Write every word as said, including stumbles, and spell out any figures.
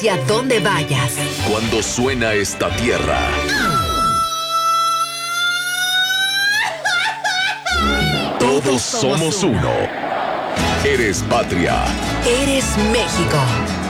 y a dónde vayas. Cuando suena esta tierra, todos somos uno. Eres patria. Eres México.